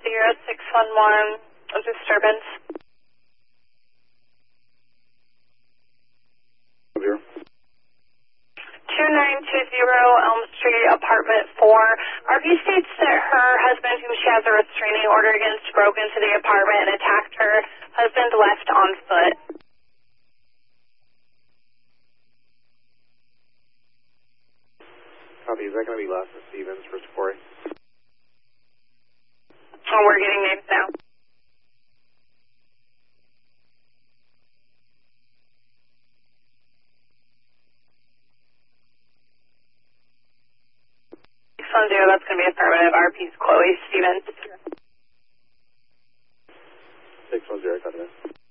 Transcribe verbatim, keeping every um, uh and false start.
zero six one one, a disturbance. Zero. two nine two zero Elm Street, apartment four. R P states that her husband, whom she has a restraining order against, broke into the apartment and attacked her husband left on foot. Copy. Is that going to be Lawson Stevens for Sephora? Oh, we're getting names now. six one zero, that's going to be affirmative. R P's Chloe Stevens. six one zero, copy that.